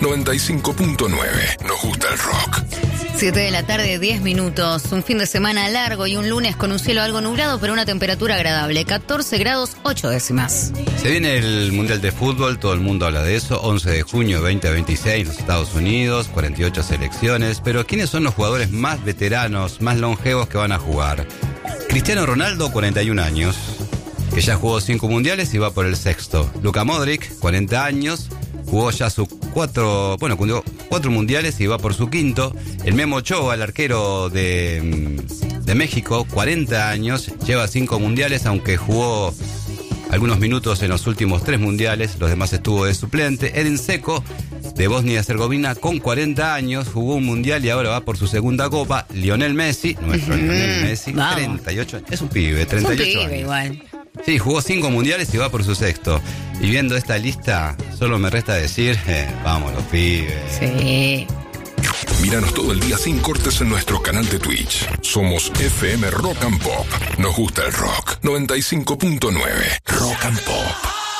95.9. Nos gusta el rock. 7 de la tarde, 10 minutos. Un fin de semana largo y un lunes con un cielo algo nublado, pero una temperatura agradable. 14 grados, 8 décimas. Se viene el Mundial de Fútbol, todo el mundo habla de eso. 11 de junio 2026, los Estados Unidos, 48 selecciones. Pero ¿quiénes son los jugadores más veteranos, más longevos que van a jugar? Cristiano Ronaldo, 41 años, que ya jugó 5 mundiales y va por el sexto. Luka Modric, 40 años, jugó ya sus 4 mundiales y va por su quinto. El Memo Ochoa, el arquero de México, 40 años, lleva 5 mundiales, aunque jugó algunos minutos en los últimos 3 mundiales, los demás estuvo de suplente. Edin Dzeko, de Bosnia y Herzegovina, con 40 años, jugó un mundial y ahora va por su segunda copa. Lionel Messi, nuestro Lionel Messi, vamos. 38 años, es un pibe, 38 Es un pibe años. igual. Sí, jugó 5 mundiales y va por su sexto. Y viendo esta lista, solo me resta decir, vamos los pibes. Sí. Míranos todo el día sin cortes en nuestro canal de Twitch. Somos FM Rock and Pop. Nos gusta el rock. 95.9. Rock and Pop.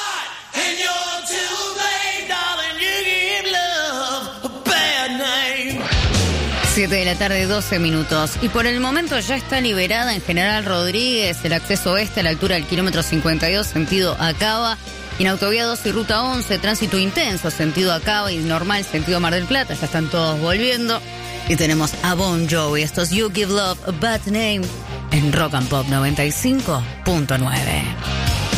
7 de la tarde, 12 minutos. Y por el momento ya está liberada en General Rodríguez el acceso oeste a la altura del kilómetro 52, sentido Acaba. Y en Autovía 2 y Ruta 11, tránsito intenso, sentido Acaba, y normal, sentido Mar del Plata. Ya están todos volviendo. Y tenemos a Bon Jovi. Esto es You Give Love a Bad Name en Rock and Pop 95.9.